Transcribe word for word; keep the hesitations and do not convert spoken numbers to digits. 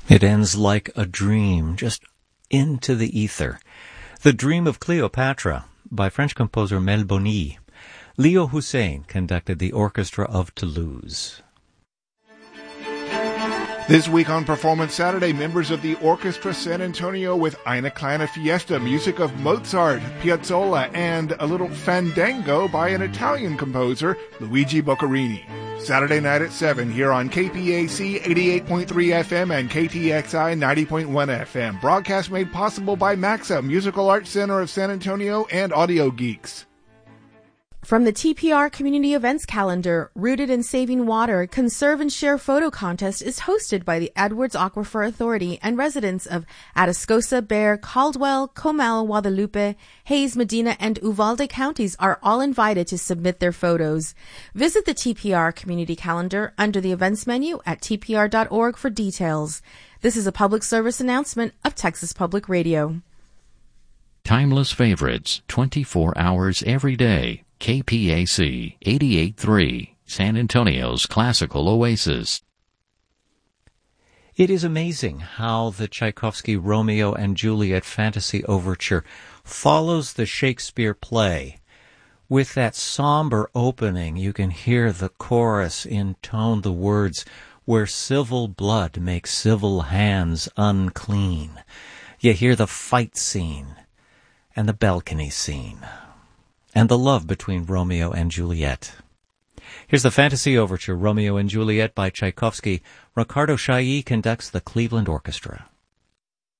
It ends like a dream, just into the ether. The Dream of Cleopatra by French composer Melboni. Leo Hussein conducted the Orchestra of Toulouse. This week on Performance Saturday, members of the Orchestra San Antonio with Eine kleine Fiesta, music of Mozart, Piazzolla, and a little fandango by an Italian composer, Luigi Boccherini. Saturday night at seven here on K P A C eighty-eight point three F M and K T X I ninety point one F M. Broadcast made possible by MAXA, Musical Arts Center of San Antonio, and Audio Geeks. From the T P R Community Events Calendar, Rooted in Saving Water, Conserve and Share Photo Contest is hosted by the Edwards Aquifer Authority, and residents of Atascosa, Bexar, Caldwell, Comal, Guadalupe, Hayes, Medina, and Uvalde counties are all invited to submit their photos. Visit the T P R Community Calendar under the events menu at T P R dot org for details. This is a public service announcement of Texas Public Radio. Timeless favorites, twenty-four hours every day. K P A C eighty-eight point three, San Antonio's classical oasis. It is amazing how the Tchaikovsky Romeo and Juliet Fantasy Overture follows the Shakespeare play. With that somber opening, you can hear the chorus intone the words, "Where civil blood makes civil hands unclean." You hear the fight scene and the balcony scene, and the love between Romeo and Juliet. Here's the Fantasy Overture, Romeo and Juliet by Tchaikovsky. Ricardo Chailly conducts the Cleveland Orchestra.